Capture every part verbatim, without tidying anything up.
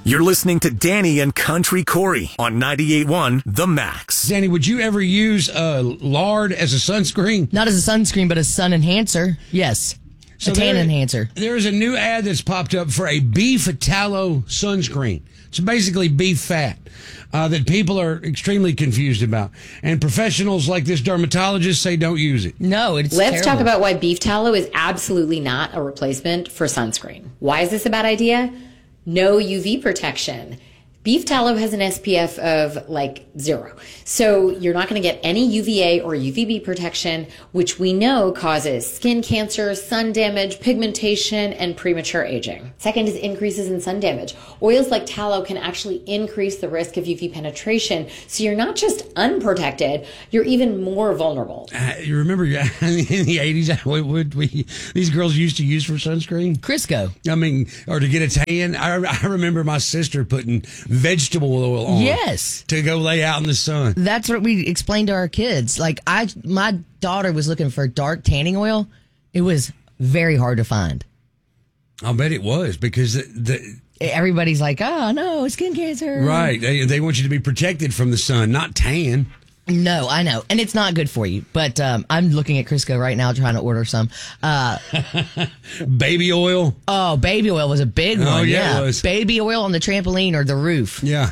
You're listening to Danny and Country Corey on ninety-eight point one The Max. Danny, would you ever use uh, lard as a sunscreen? Not as a sunscreen, but a sun enhancer. Yes. So a tan there, enhancer. There's a new ad that's popped up for a beef tallow sunscreen. It's basically beef fat uh, that people are extremely confused about. And professionals like this dermatologist say don't use it. No, it's Let's terrible. talk about why beef tallow is absolutely not a replacement for sunscreen. Why is this a bad idea? No U V protection. Beef tallow has an S P F of like zero. So you're not going to get any U V A or U V B protection, which we know causes skin cancer, sun damage, pigmentation, and premature aging. Second is increases in sun damage. Oils like tallow can actually increase the risk of U V penetration. So you're not just unprotected, you're even more vulnerable. Uh, you remember in the eighties, what would we, these girls used to use for sunscreen? Crisco. I mean, or to get a tan. I, I remember my sister putting vegetable oil on. Yes. To go lay out in the sun. That's what we explained to our kids. Like, I, my daughter was looking for dark tanning oil. It was very hard to find. I'll bet it was because the, the everybody's like, oh, no, skin cancer. Right. They, they want you to be protected from the sun, not tan. No, I know. And it's not good for you. But um, I'm looking at Crisco right now trying to order some. Uh, baby oil? Oh, baby oil was a big one. Oh, yeah, yeah. it was. Baby oil on the trampoline or the roof. Yeah.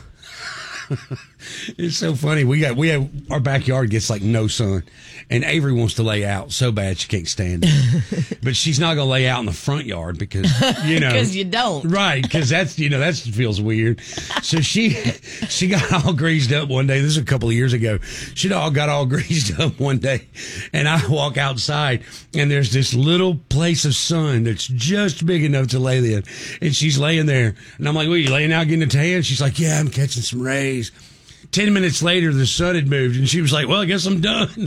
It's so funny. We got we have our backyard gets like no sun, and Avery wants to lay out so bad she can't stand it. But she's not going to lay out in the front yard because you know because you don't right because that's you know that feels weird. So she she got all greased up one day. This is a couple of years ago. She all got all greased up one day, and I walk outside and there's this little place of sun that's just big enough to lay in, and she's laying there, and I'm like, "What, are you laying out getting a tan?" She's like, "Yeah, I'm catching some rays." Ten minutes later, the sun had moved, and she was like, well, I guess I'm done.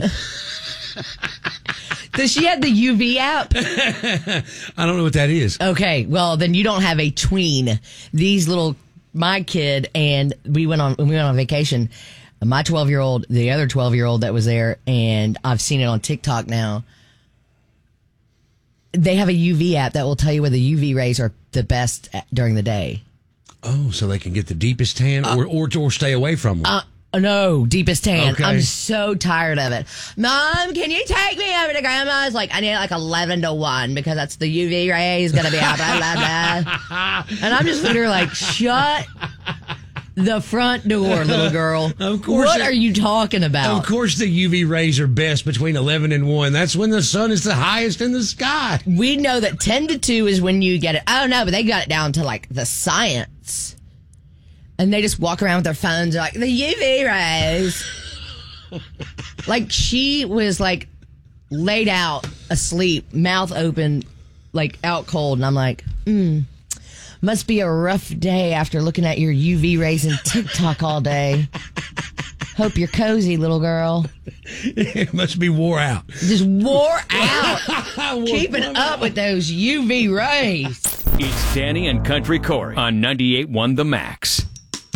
Does she have the U V app? I don't know what that is. Okay, well, then you don't have a tween. These little, my kid, and we went on, when we went on vacation, my twelve-year-old, the other twelve-year-old that was there, and I've seen it on TikTok now. They have a U V app that will tell you whether U V rays are the best at, during the day. Oh, so they can get the deepest tan or, or, or stay away from them. Uh, no, deepest tan. Okay. I'm so tired of it. Mom, can you take me over to Grandma's? Like, I need like eleven to one because that's the U V rays going to be out, blah, blah, blah. And I'm just literally like, shut the front door, little girl. Of course. What it, are you talking about? Of course the U V rays are best between eleven and one. That's when the sun is the highest in the sky. We know that ten to two is when you get it. I don't know, but they got it down to like the science. And they just walk around with their phones like, the U V rays. Like, she was like laid out asleep, mouth open, like out cold. And I'm like, hmm, must be a rough day after looking at your U V rays and TikTok all day. Hope you're cozy, little girl. It must be wore out. Just wore out. Keeping up with those U V rays. It's Danny and Country Corey on ninety-eight point one The Max.